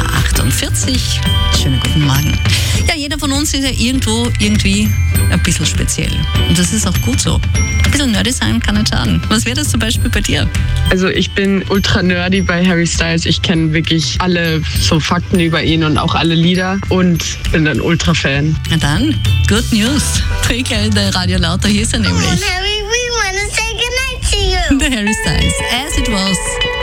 7:48 Uhr. Schönen guten Morgen. Ja, jeder von uns ist ja irgendwo, irgendwie ein bisschen speziell. Und das ist auch gut so. Ein bisschen nerdy sein kann nicht schaden. Was wäre das zum Beispiel bei dir? Also ich bin ultra nerdy bei Harry Styles. Ich kenne wirklich alle so Fakten über ihn und auch alle Lieder und bin ein Ultra-Fan. Na dann, good news. Träger in der Radio Lauter, hier ist er nämlich. Harry, we want to say goodnight to you. Der Harry Styles, As It Was.